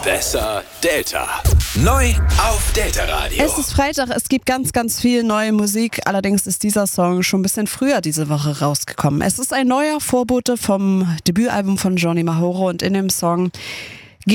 Besser Delta. Neu auf Delta Radio. Es ist Freitag, es gibt ganz, ganz viel neue Musik. Allerdings ist dieser Song schon ein bisschen früher diese Woche rausgekommen. Es ist ein neuer Vorbote vom Debütalbum von Johnny Mahoro und in dem Song